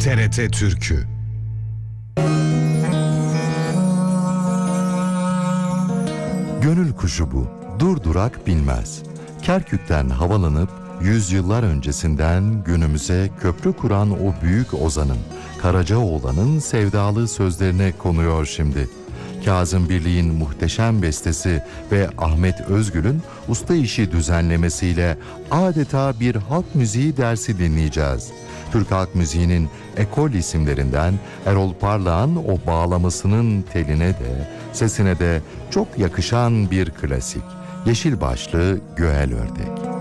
TRT Türkü. Gönül kuşu bu, durdurak bilmez. Kerkük'ten havalanıp yüzyıllar öncesinden günümüze köprü kuran o büyük ozanın, Karacaoğlan'ın sevdalı sözlerine konuyor şimdi. Kazım Birliğin muhteşem bestesi ve Ahmet Özgül'ün usta işi düzenlemesiyle adeta bir halk müziği dersi dinleyeceğiz. Türk halk müziğinin ekol isimlerinden Erol Parlak'ın o bağlamasının teline de sesine de çok yakışan bir klasik. Yeşil başlı Göğel Ördek.